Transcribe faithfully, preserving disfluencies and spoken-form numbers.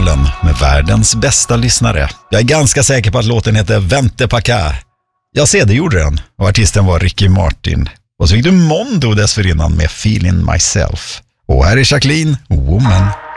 kanalen med världens bästa lyssnare. Jag är ganska säker på att låten heter Vente Packa. Jag ser det gjorde den och artisten var Ricky Martin. Och så fick du Mondo dessförinnan med Feeling Myself. Och här är Jacqueline, Woman.